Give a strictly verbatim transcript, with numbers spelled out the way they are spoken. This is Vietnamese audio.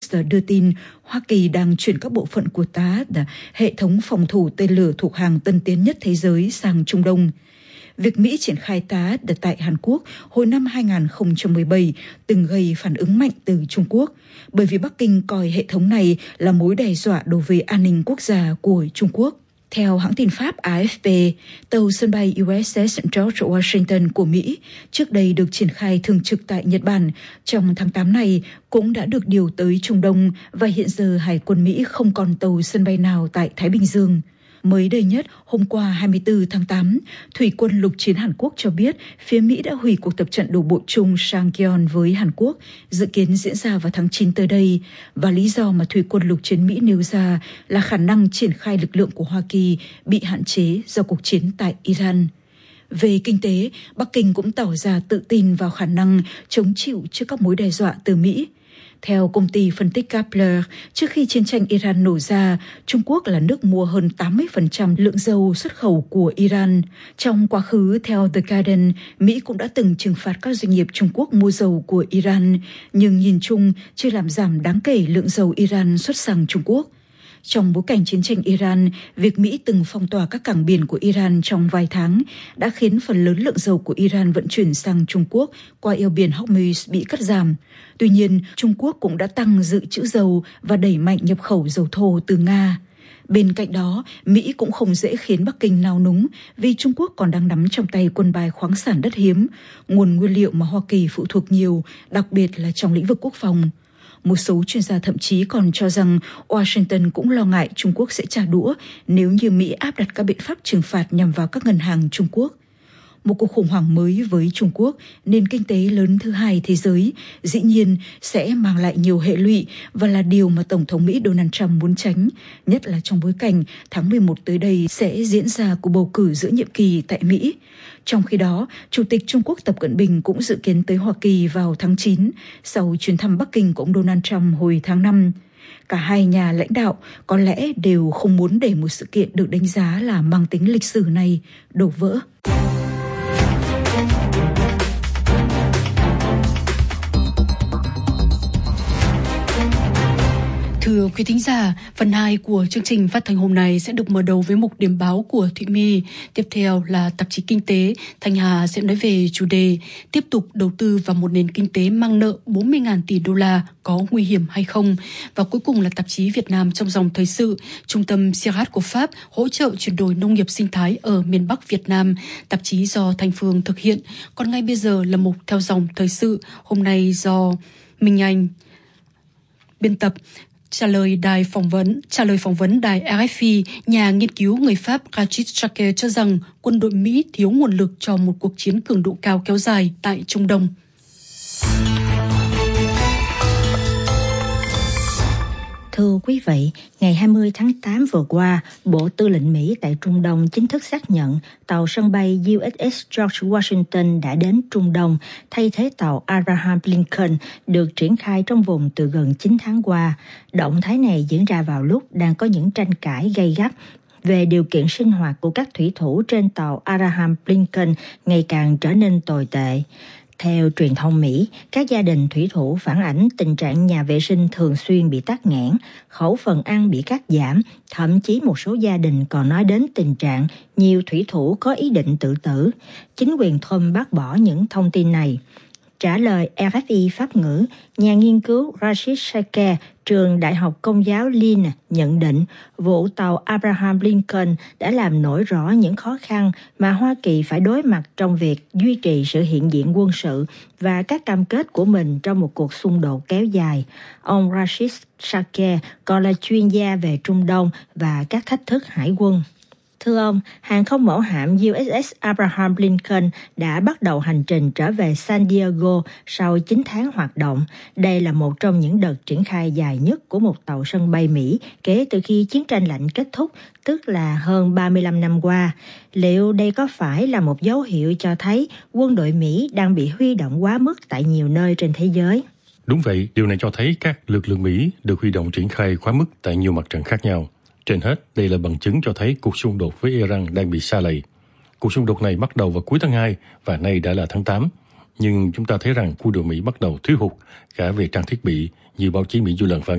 Reuters đưa tin Hoa Kỳ đang chuyển các bộ phận của tê a đê, hệ thống phòng thủ tên lửa thuộc hàng tân tiến nhất thế giới, sang Trung Đông. Việc Mỹ triển khai tê a đê tại Hàn Quốc hồi năm hai không một bảy từng gây phản ứng mạnh từ Trung Quốc, bởi vì Bắc Kinh coi hệ thống này là mối đe dọa đối với an ninh quốc gia của Trung Quốc. Theo hãng tin Pháp a ép pê, tàu sân bay u ét ét George Washington của Mỹ, trước đây được triển khai thường trực tại Nhật Bản, trong tháng tám này cũng đã được điều tới Trung Đông và hiện giờ Hải quân Mỹ không còn tàu sân bay nào tại Thái Bình Dương. Mới đây nhất, hôm qua hai mươi tư tháng tám, Thủy quân lục chiến Hàn Quốc cho biết phía Mỹ đã hủy cuộc tập trận đổ bộ chung Sangyeon với Hàn Quốc, dự kiến diễn ra vào tháng chín tới đây, và lý do mà Thủy quân lục chiến Mỹ nêu ra là khả năng triển khai lực lượng của Hoa Kỳ bị hạn chế do cuộc chiến tại Iran. Về kinh tế, Bắc Kinh cũng tỏ ra tự tin vào khả năng chống chịu trước các mối đe dọa từ Mỹ. Theo công ty phân tích Kepler, trước khi chiến tranh Iran nổ ra, Trung Quốc là nước mua hơn tám mươi phần trăm lượng dầu xuất khẩu của Iran. Trong quá khứ, theo The Guardian, Mỹ cũng đã từng trừng phạt các doanh nghiệp Trung Quốc mua dầu của Iran, nhưng nhìn chung chưa làm giảm đáng kể lượng dầu Iran xuất sang Trung Quốc. Trong bối cảnh chiến tranh Iran, việc Mỹ từng phong tỏa các cảng biển của Iran trong vài tháng đã khiến phần lớn lượng dầu của Iran vận chuyển sang Trung Quốc qua eo biển Hormuz bị cắt giảm. Tuy nhiên, Trung Quốc cũng đã tăng dự trữ dầu và đẩy mạnh nhập khẩu dầu thô từ Nga. Bên cạnh đó, Mỹ cũng không dễ khiến Bắc Kinh nao núng vì Trung Quốc còn đang nắm trong tay quân bài khoáng sản đất hiếm, nguồn nguyên liệu mà Hoa Kỳ phụ thuộc nhiều, đặc biệt là trong lĩnh vực quốc phòng. Một số chuyên gia thậm chí còn cho rằng Washington cũng lo ngại Trung Quốc sẽ trả đũa nếu như Mỹ áp đặt các biện pháp trừng phạt nhằm vào các ngân hàng Trung Quốc. Một cuộc khủng hoảng mới với Trung Quốc, nền kinh tế lớn thứ hai thế giới, dĩ nhiên sẽ mang lại nhiều hệ lụy và là điều mà Tổng thống Mỹ Donald Trump muốn tránh, nhất là trong bối cảnh tháng mười một tới đây sẽ diễn ra cuộc bầu cử giữa nhiệm kỳ tại Mỹ. Trong khi đó, Chủ tịch Trung Quốc Tập Cận Bình cũng dự kiến tới Hoa Kỳ vào tháng chín, sau chuyến thăm Bắc Kinh của ông Donald Trump hồi tháng năm. Cả hai nhà lãnh đạo có lẽ đều không muốn để một sự kiện được đánh giá là mang tính lịch sử này đổ vỡ. Thưa quý thính giả, phần hai của chương trình phát thanh hôm nay sẽ được mở đầu với mục điểm báo của Thụy My. Tiếp theo là tạp chí Kinh tế, Thanh Hà sẽ nói về chủ đề tiếp tục đầu tư vào một nền kinh tế mang nợ bốn mươi nghìn tỷ đô la có nguy hiểm hay không. Và cuối cùng là tạp chí Việt Nam trong dòng thời sự, Trung tâm Sirat của Pháp hỗ trợ chuyển đổi nông nghiệp sinh thái ở miền Bắc Việt Nam, tạp chí do Thanh Phương thực hiện. Còn ngay bây giờ là mục theo dòng thời sự, hôm nay do Minh Anh biên tập. Trả lời đài phỏng vấn, trả lời phỏng vấn đài rờ ép i, nhà nghiên cứu người Pháp Rachid Chake cho rằng quân đội Mỹ thiếu nguồn lực cho một cuộc chiến cường độ cao kéo dài tại Trung Đông. Thưa quý vị, ngày hai mươi tháng tám vừa qua, Bộ Tư lệnh Mỹ tại Trung Đông chính thức xác nhận tàu sân bay u ét ét George Washington đã đến Trung Đông, thay thế tàu Abraham Lincoln được triển khai trong vùng từ gần chín tháng qua. Động thái này diễn ra vào lúc đang có những tranh cãi gay gắt về điều kiện sinh hoạt của các thủy thủ trên tàu Abraham Lincoln ngày càng trở nên tồi tệ. Theo truyền thông Mỹ, các gia đình thủy thủ phản ánh tình trạng nhà vệ sinh thường xuyên bị tắc nghẽn, khẩu phần ăn bị cắt giảm, thậm chí một số gia đình còn nói đến tình trạng nhiều thủy thủ có ý định tự tử. Chính quyền Trump bác bỏ những thông tin này. Trả lời rờ ép i Pháp ngữ, nhà nghiên cứu Rachid Chake, trường Đại học Công giáo Lynn nhận định vụ tàu Abraham Lincoln đã làm nổi rõ những khó khăn mà Hoa Kỳ phải đối mặt trong việc duy trì sự hiện diện quân sự và các cam kết của mình trong một cuộc xung đột kéo dài. Ông Rachid Chake còn là chuyên gia về Trung Đông và các thách thức hải quân. Thưa ông, hàng không mẫu hạm u ét ét Abraham Lincoln đã bắt đầu hành trình trở về San Diego sau chín tháng hoạt động. Đây là một trong những đợt triển khai dài nhất của một tàu sân bay Mỹ kể từ khi chiến tranh lạnh kết thúc, tức là hơn ba mươi lăm năm qua. Liệu đây có phải là một dấu hiệu cho thấy quân đội Mỹ đang bị huy động quá mức tại nhiều nơi trên thế giới? Đúng vậy, điều này cho thấy các lực lượng Mỹ được huy động triển khai quá mức tại nhiều mặt trận khác nhau. Trên hết, đây là bằng chứng cho thấy cuộc xung đột với Iran đang bị sa lầy. Cuộc xung đột này bắt đầu vào cuối tháng hai và nay đã là tháng tám. Nhưng chúng ta thấy rằng quân đội Mỹ bắt đầu thiếu hụt cả về trang thiết bị như báo chí Mỹ dư luận phản